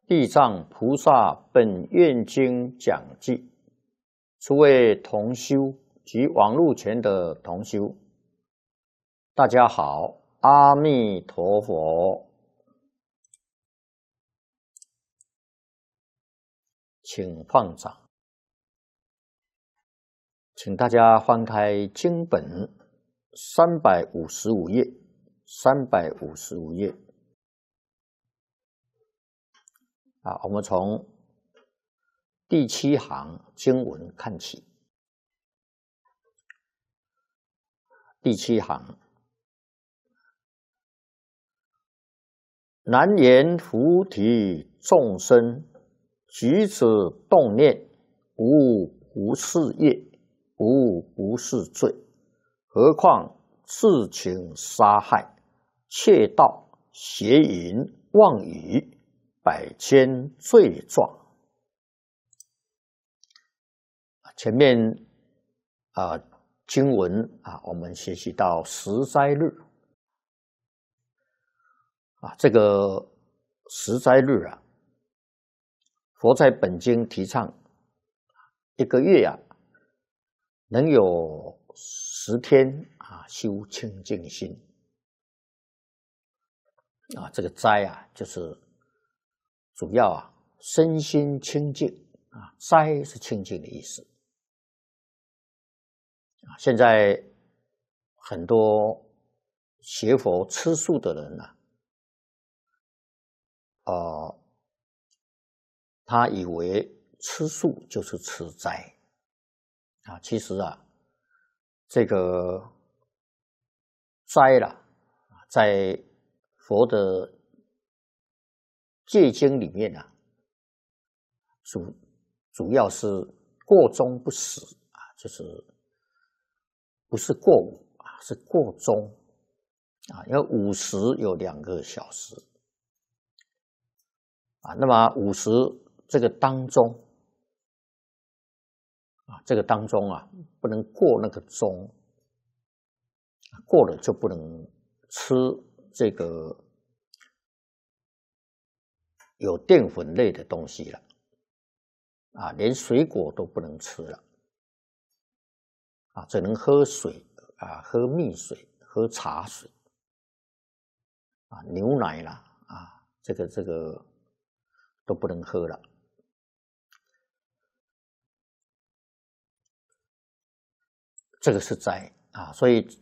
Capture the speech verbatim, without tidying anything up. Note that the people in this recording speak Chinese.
地藏菩萨本愿经讲记，诸位同修及网络前的同修，大家好，阿弥陀佛，请放掌，请大家翻开经本三百五十五页，三百五十五页。啊，我们从第七行经文看起。第七行，南言菩提众生，举止动念，无不是业，无不是罪，何况自情杀害、窃盗、邪淫、妄语，百千罪状。前面啊、呃、经文啊，我们学习到十斋日啊，这个十斋日啊，佛在本经提倡一个月啊，能有十天啊修清净心啊，这个斋啊，就是主要啊身心清净啊，斋是清净的意思。现在很多学佛吃素的人呢、啊，呃，他以为吃素就是吃斋啊，其实啊，这个斋啦，在佛的戒经里面啊，主主要是过中不食啊，就是不是过午啊，是过中啊，因为午时有两个小时啊，那么午时这个当中啊，这个当中啊，不能过那个钟，过了就不能吃这个有淀粉类的东西了啊，连水果都不能吃了啊，只能喝水啊，喝蜜水，喝茶水啊，牛奶啦啊，这个这个都不能喝了。这个是斋啊，所以